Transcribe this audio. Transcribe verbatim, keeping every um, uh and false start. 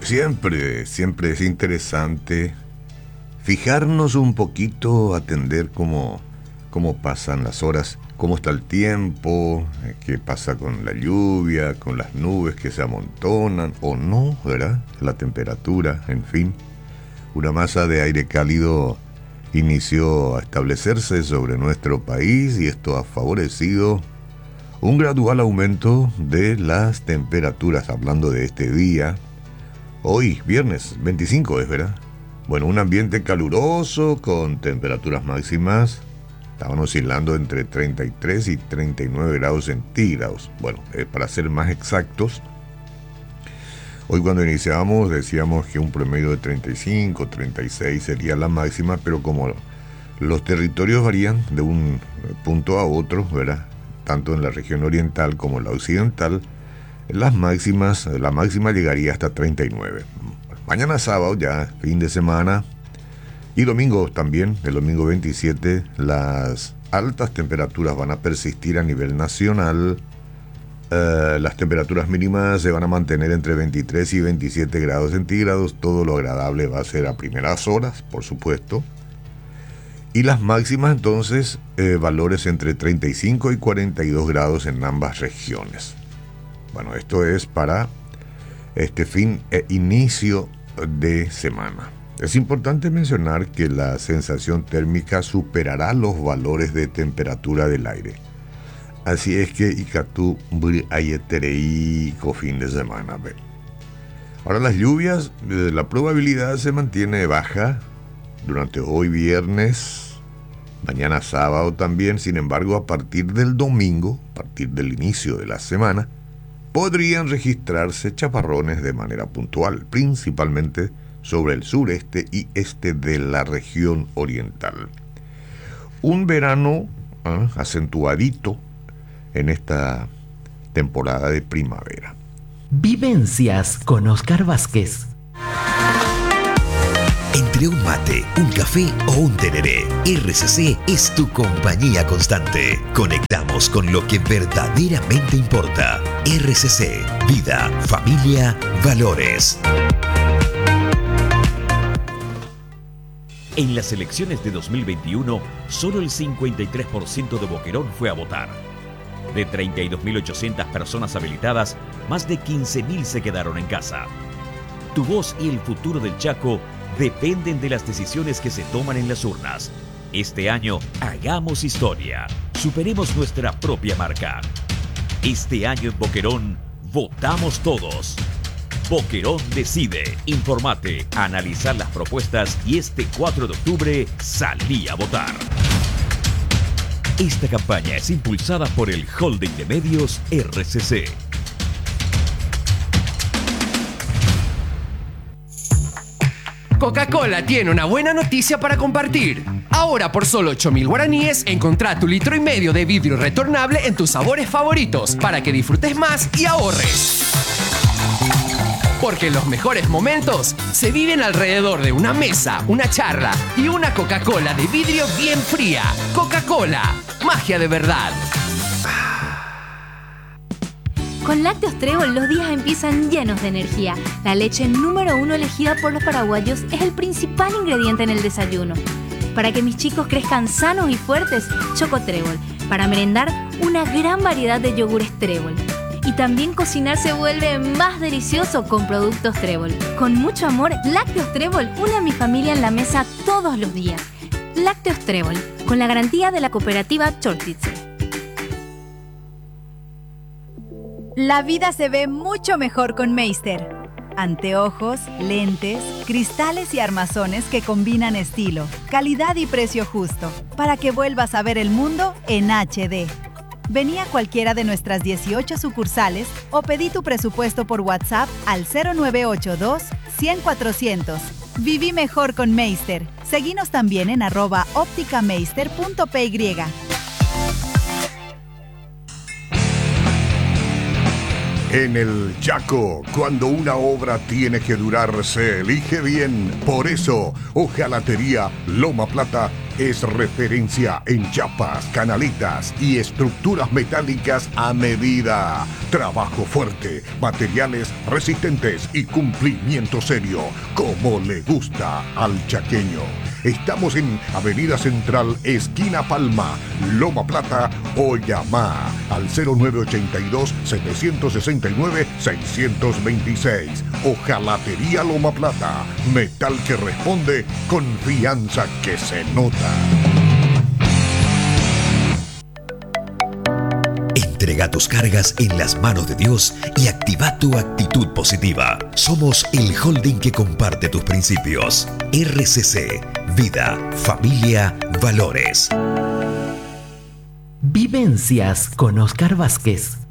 Siempre, siempre es interesante fijarnos un poquito, atender cómo, cómo pasan las horas, cómo está el tiempo, qué pasa con la lluvia, con las nubes que se amontonan o no, ¿verdad? La temperatura, en fin. Una masa de aire cálido inició a establecerse sobre nuestro país y esto ha favorecido un gradual aumento de las temperaturas. Hablando de este día, hoy, viernes veinticinco, ¿es verdad? Bueno, un ambiente caluroso con temperaturas máximas. Estaban oscilando entre treinta y tres y treinta y nueve grados centígrados. Bueno, eh, para ser más exactos, hoy cuando iniciamos decíamos que un promedio de treinta y cinco, treinta y seis sería la máxima, pero como los territorios varían de un punto a otro, ¿verdad? Tanto en la región oriental como en la occidental, las máximas, la máxima llegaría hasta treinta y nueve. Mañana sábado, ya fin de semana, y domingo también, el domingo veintisiete, las altas temperaturas van a persistir a nivel nacional. Uh, las temperaturas mínimas se van a mantener entre veintitrés y veintisiete grados centígrados. Todo lo agradable va a ser a primeras horas, por supuesto. Y las máximas entonces, eh, valores entre treinta y cinco y cuarenta y dos grados en ambas regiones. Bueno, esto es para este fin e inicio de semana. Es importante mencionar que la sensación térmica superará los valores de temperatura del aire. Así es que Icatú ayetereico fin de semana. Ahora las lluvias, la probabilidad se mantiene baja durante hoy viernes, mañana sábado también. Sin embargo, a partir del domingo, a partir del inicio de la semana, podrían registrarse chaparrones de manera puntual, principalmente sobre el sureste y este de la región oriental. Un verano ¿eh? acentuadito en esta temporada de primavera. Vivencias con Oscar Vázquez. Entre un mate, un café o un tereré, R C C es tu compañía constante. Conectamos con lo que verdaderamente importa. R C C, vida, familia, valores. En las elecciones de dos mil veintiuno, solo el cincuenta y tres por ciento de Boquerón fue a votar. De treinta y dos mil ochocientas personas habilitadas, más de quince mil se quedaron en casa. Tu voz y el futuro del Chaco dependen de las decisiones que se toman en las urnas. Este año, hagamos historia. Superemos nuestra propia marca. Este año en Boquerón, votamos todos. Boquerón decide. Informate, analizar las propuestas y este cuatro de octubre salí a votar. Esta campaña es impulsada por el Holding de Medios R C C. Coca-Cola tiene una buena noticia para compartir. Ahora por solo ocho mil guaraníes encontrá tu litro y medio de vidrio retornable en tus sabores favoritos para que disfrutes más y ahorres. Porque los mejores momentos se viven alrededor de una mesa, una charla y una Coca-Cola de vidrio bien fría. Coca-Cola, magia de verdad. Con Lácteos Trébol los días empiezan llenos de energía. La leche número uno elegida por los paraguayos es el principal ingrediente en el desayuno. Para que mis chicos crezcan sanos y fuertes, Choco Trébol. Para merendar, una gran variedad de yogures Trébol. Y también cocinar se vuelve más delicioso con productos Trébol. Con mucho amor, Lácteos Trébol une a mi familia en la mesa todos los días. Lácteos Trébol, con la garantía de la cooperativa Chortitze. La vida se ve mucho mejor con Meister. Anteojos, lentes, cristales y armazones que combinan estilo, calidad y precio justo, para que vuelvas a ver el mundo en H D. Vení a cualquiera de nuestras dieciocho sucursales o pedí tu presupuesto por WhatsApp al cero nueve ocho dos, cien, cuatrocientos. Viví mejor con Meister. Seguinos también en arroba ópticameister punto p y. En el Chaco, cuando una obra tiene que durar, se elige bien. Por eso, Hojalatería Loma Plata es referencia en chapas, canaletas y estructuras metálicas a medida. Trabajo fuerte, materiales resistentes y cumplimiento serio, como le gusta al chaqueño. Estamos en Avenida Central, esquina Palma, Loma Plata, o llama al cero nueve ochenta y dos, setecientos sesenta y nueve, seiscientos veintiséis. Ojalatería Loma Plata, metal que responde, confianza que se nota. Entrega tus cargas en las manos de Dios y activa tu actitud positiva. Somos el holding que comparte tus principios. R C C, vida, familia, valores. Vivencias con Oscar Vázquez.